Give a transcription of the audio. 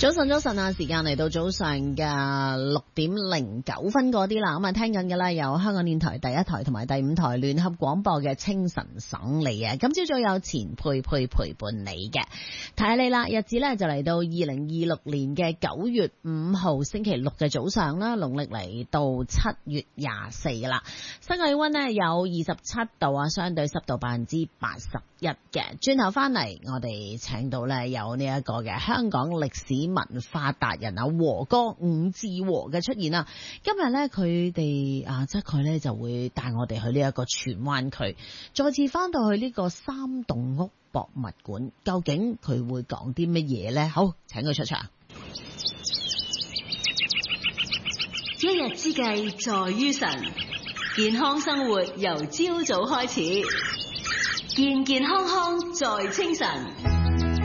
早晨啊！時間嚟到早上嘅6:09嗰啲啦，咁啊聽緊嘅咧有香港電台第一台同埋第五台聯合廣播嘅清晨省你啊！今朝早有錢佩陪伴你嘅，提下你啦，日子咧就嚟到2026年嘅9月5號星期六嘅早上啦，農曆嚟到7月24啦，室外氣溫呢有27度啊，相對濕度81%嘅。轉頭翻嚟，我哋請到咧有呢一個嘅香港歷史文化達人啊和哥伍志和嘅出現啦。今日咧佢哋即係佢咧就會帶我哋去呢一個荃灣區，再次翻到去呢個三棟屋博物館，究竟佢會講啲乜嘢咧？好，請佢出場。 一日之計在於晨，健康生活由朝早開始，健健康康在清晨。